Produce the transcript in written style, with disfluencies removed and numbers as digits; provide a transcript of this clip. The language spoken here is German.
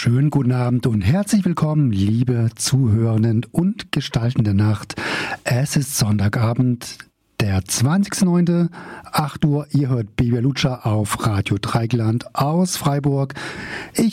Schönen guten Abend und herzlich willkommen, liebe Zuhörenden und Gestalten der Nacht. Es ist Sonntagabend, der 20.09., 8 Uhr. Ihr hört Baby Lutscher auf Radio Dreigland aus Freiburg.